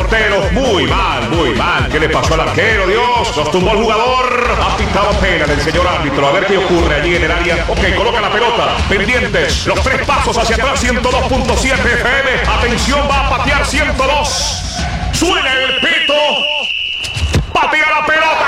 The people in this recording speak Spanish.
porteros. Muy mal, muy mal. ¿Qué le pasó al arquero? Dios, nos tumbó el jugador. Ha pintado pena del señor árbitro. A ver qué ocurre allí en el área. Ok, coloca la pelota. Pendientes. Los 3 pasos hacia atrás. 102.7 FM. Atención, va a patear 102. Suena el pito. Patea la pelota.